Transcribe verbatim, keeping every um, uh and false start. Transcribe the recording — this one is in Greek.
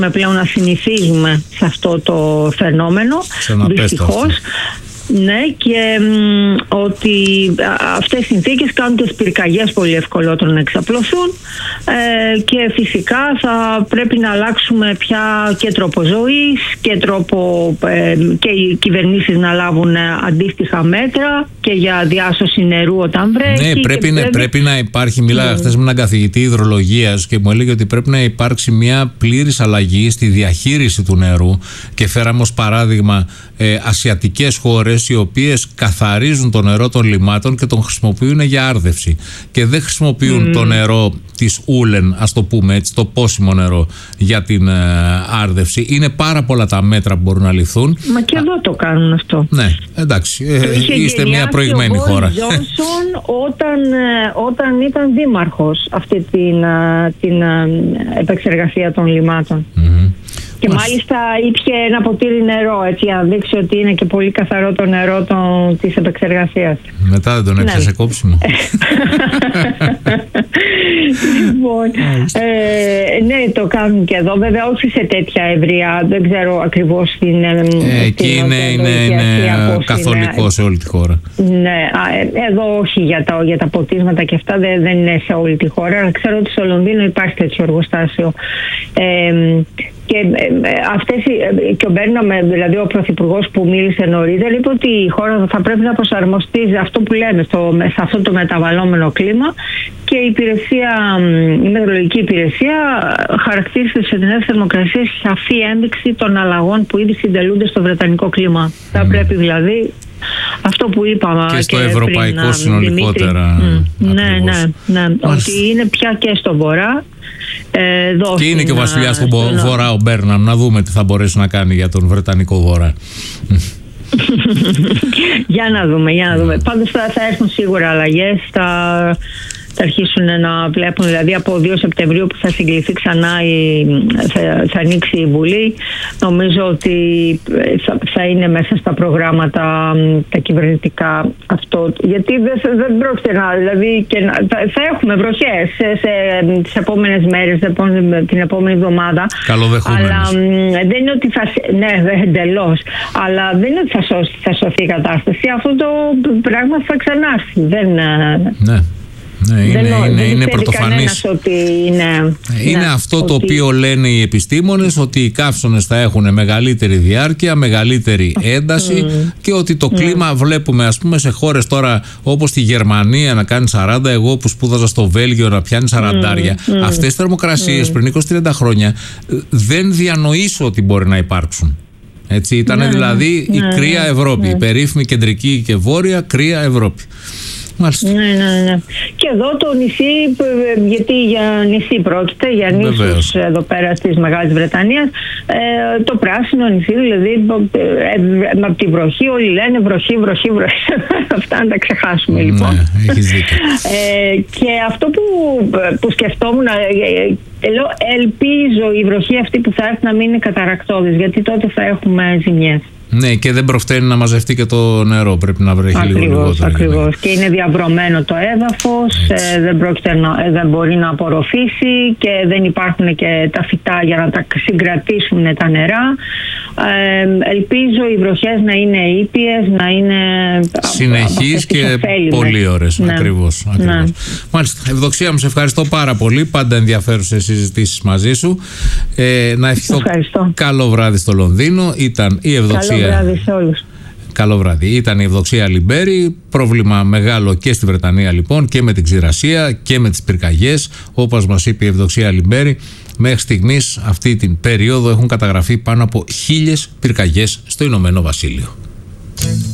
πλέον να συνηθίζουμε σε αυτό το φαινόμενο, δυστυχώς. Ναι, και μ, ότι αυτές οι συνθήκες κάνουν τις πυρκαγιές πολύ ευκολότερο να εξαπλωθούν ε, και φυσικά θα πρέπει να αλλάξουμε πια και τρόπο ζωής και τρόπο ε, και οι κυβερνήσεις να λάβουν αντίστοιχα μέτρα και για διάσωση νερού όταν βρέχει. Ναι, πρέπει, και ναι, πρέπει... πρέπει να υπάρχει. Μίλαγα mm. χθες με έναν καθηγητή υδρολογίας και μου έλεγε ότι πρέπει να υπάρξει μια πλήρης αλλαγή στη διαχείριση του νερού και φέραμε ως παράδειγμα ε, ασιατικές χώρες οι οποίες καθαρίζουν το νερό των λιμάτων και τον χρησιμοποιούν για άρδευση και δεν χρησιμοποιούν mm. το νερό της ούλεν, ας το πούμε έτσι, το πόσιμο νερό για την ε, άρδευση. Είναι πάρα πολλά τα μέτρα που μπορούν να ληφθούν. Μα και εδώ το κάνουν αυτό. Ναι, εντάξει, ε, είστε μια προηγμένη ο χώρα. Τζόνσον όταν, όταν ήταν δήμαρχος αυτή την, την επεξεργασία των λιμάτων. Mm-hmm. Και Μας... μάλιστα ήπιε ένα ποτήρι νερό, έτσι, για να δείξει ότι είναι και πολύ καθαρό το νερό των, της επεξεργασίας. Μετά δεν τον έπιασε ναι. κόψιμο. Λοιπόν, ε, ναι, το κάνουν και εδώ, βέβαια όχι σε τέτοια ευρεία, δεν ξέρω ακριβώς στην... Ε, εκεί είναι, είναι, είναι καθολικό είναι. Σε όλη τη χώρα. Ναι, εδώ όχι για τα, για τα ποτίσματα και αυτά, δεν, δεν είναι σε όλη τη χώρα, αλλά ξέρω ότι στο Λονδίνο υπάρχει τέτοιο εργοστάσιο. Ε, Και, αυτές, και ο Μπέρναμ, δηλαδή ο πρωθυπουργός που μίλησε νωρίτερα, είπε ότι η χώρα θα πρέπει να προσαρμοστεί αυτό που λέμε στο, σε αυτό το μεταβαλλόμενο κλίμα και η, υπηρεσία, η μετεωρολογική υπηρεσία χαρακτήρισε τις εθνικές θερμοκρασίες σαφή ένδειξη των αλλαγών που ήδη συντελούνται στο βρετανικό κλίμα. Mm. Θα πρέπει δηλαδή αυτό που είπαμε και στο και ευρωπαϊκό πριν, συνολικότερα. Mm. Ναι, ναι, ναι. Ότι είναι πια και στο βορρά. Ε, και είναι και ο βασιλιάς του βορρά ο Μπέρναμ, να δούμε τι θα μπορέσει να κάνει για τον βρετανικό βορρά. Για να δούμε, για να δούμε. Πάντως θα, θα έρθουν σίγουρα αλλαγές, θα, θα αρχίσουν να βλέπουν, δηλαδή από δύο Σεπτεμβρίου που θα συγκληθεί ξανά, η, θα, θα ανοίξει η Βουλή. Νομίζω ότι θα, θα είναι μέσα στα προγράμματα τα κυβερνητικά αυτό, γιατί δεν, δεν πρόκειται να, δηλαδή και να, θα, θα έχουμε βροχές σε, σε, τις επόμενες μέρες, την επόμενη εβδομάδα. Καλοδεχούμενες. Αλλά δεν είναι ότι θα, ναι, εντελώς, αλλά δεν είναι ότι θα, σώσει, θα σωθεί η κατάσταση. Αυτό το πράγμα θα ξανάρθει. Δεν, ναι. Ναι, είναι, δεν, είναι, δεν είναι πρωτοφανής. Ότι είναι, είναι ναι, αυτό το ότι... οποίο λένε οι επιστήμονες, ότι οι καύσωνες θα έχουν μεγαλύτερη διάρκεια, μεγαλύτερη ένταση mm. και ότι το κλίμα mm. βλέπουμε ας πούμε σε χώρες τώρα όπως τη Γερμανία να κάνει σαράντα, εγώ που σπούδαζα στο Βέλγιο να πιάνει σαραντάρια. Mm. Αυτές τις θερμοκρασίες mm. πριν είκοσι με τριάντα χρόνια δεν διανοήσω ότι μπορεί να υπάρξουν. Έτσι, ήταν ναι, δηλαδή ναι, η κρύα Ευρώπη, ναι. η περίφημη κεντρική και βόρεια κρύα Ευρώπη. Μάλιστα. Ναι, ναι, ναι. Και εδώ το νησί, γιατί για νησί πρόκειται, για νήσους εδώ πέρα της Μεγάλης Βρετανίας, ε, το πράσινο νησί, δηλαδή ε, από τη βροχή, όλοι λένε βροχή, βροχή, βροχή. Αυτά να τα ξεχάσουμε λοιπόν. Ναι, έχεις δίκιο. Ε, και αυτό που, που σκεφτόμουν, ε, ελπίζω η βροχή αυτή που θα έρθει να μην είναι καταρρακτώδης, γιατί τότε θα έχουμε ζημιές. Ναι, και δεν προφταίνει να μαζευτεί και το νερό. Πρέπει να βρέχει ακριβώς, λίγο λιγότερο. Ακριβώς. Και είναι διαβρωμένο το έδαφος, ε, δεν, πρόκειται να, δεν μπορεί να απορροφήσει και δεν υπάρχουν και τα φυτά για να τα συγκρατήσουν τα νερά. Ε, ελπίζω οι βροχές να είναι ήπιες, να είναι συνεχείς και πολύ ώρες. Ναι. Ακριβώς, ακριβώς. Ναι. Μάλιστα. Ευδοξία μου, σε ευχαριστώ πάρα πολύ. Πάντα ενδιαφέρουσες συζητήσεις μαζί σου. Ε, να ευχηθώ ευχαριστώ. Καλό βράδυ στο Λονδίνο. Ήταν η Ευδοξία. Καλό βράδυ σε όλους. Καλό βράδυ. Ήταν η Ευδοξία Λιμπέρη. Πρόβλημα μεγάλο και στη Βρετανία λοιπόν και με την ξηρασία και με τις πυρκαγιές. Όπως μας είπε η Ευδοξία Λιμπέρη, μέχρι στιγμής αυτή την περίοδο έχουν καταγραφεί πάνω από χίλιες πυρκαγιές στο Ηνωμένο Βασίλειο.